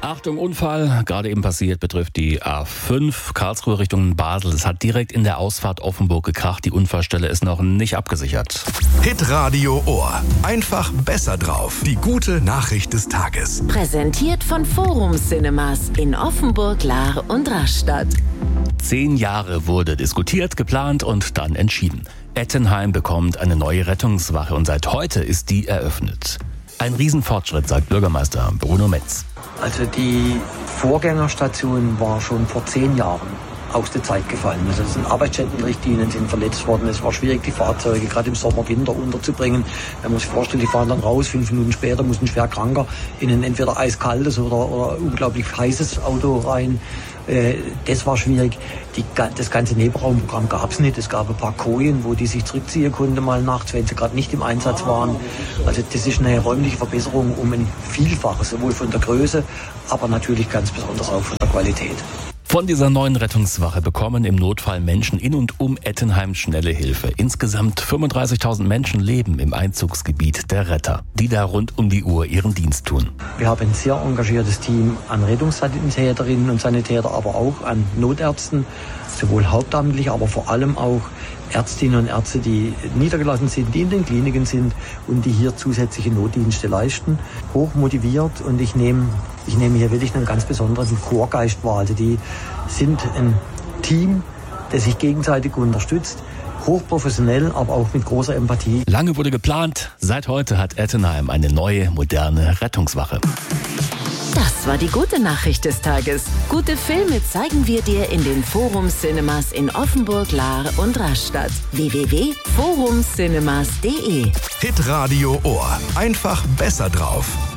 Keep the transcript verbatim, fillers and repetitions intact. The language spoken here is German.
Achtung, Unfall, gerade eben passiert, betrifft die A fünf, Karlsruhe Richtung Basel. Es hat direkt in der Ausfahrt Offenburg gekracht. Die Unfallstelle ist noch nicht abgesichert. Hitradio Ohr. Einfach besser drauf. Die gute Nachricht des Tages. Präsentiert von Forum Cinemas in Offenburg, Lahr und Rastatt. Zehn Jahre wurde diskutiert, geplant und dann entschieden. Ettenheim bekommt eine neue Rettungswache und seit heute ist die eröffnet. Ein Riesenfortschritt, sagt Bürgermeister Bruno Metz. Also die Vorgängerstation war schon vor zehn Jahren aus der Zeit gefallen. Also es sind Arbeitsstättenrichtlinien sind verletzt worden. Es war schwierig, die Fahrzeuge gerade im Sommer, Winter unterzubringen. Man muss sich vorstellen, die fahren dann raus, fünf Minuten später muss ein Schwerkranker in ein entweder eiskaltes oder, oder unglaublich heißes Auto rein. Das war schwierig. Die, das ganze Nebenraumprogramm gab es nicht. Es gab ein paar Kojen, wo die sich zurückziehen konnten mal nachts, wenn sie gerade nicht im Einsatz waren. Also das ist eine räumliche Verbesserung um ein Vielfaches, sowohl von der Größe, aber natürlich ganz besonders auch von der Qualität. Von dieser neuen Rettungswache bekommen im Notfall Menschen in und um Ettenheim schnelle Hilfe. Insgesamt fünfunddreißigtausend Menschen leben im Einzugsgebiet der Retter, die da rund um die Uhr ihren Dienst tun. Wir haben ein sehr engagiertes Team an Rettungssanitäterinnen und Sanitäter, aber auch an Notärzten, sowohl hauptamtlich, aber vor allem auch Ärztinnen und Ärzte, die niedergelassen sind, die in den Kliniken sind und die hier zusätzliche Notdienste leisten. Hoch motiviert und ich nehme, ich nehme hier wirklich einen ganz besonderen Chorgeist wahr. Also die sind ein Team, das sich gegenseitig unterstützt. Hochprofessionell, aber auch mit großer Empathie. Lange wurde geplant. Seit heute hat Ettenheim eine neue, moderne Rettungswache. Das war die gute Nachricht des Tages. Gute Filme zeigen wir dir in den Forum Cinemas in Offenburg, Lahr und Rastatt. w w w punkt forum cinemas punkt d e Hitradio Ohr. Einfach besser drauf.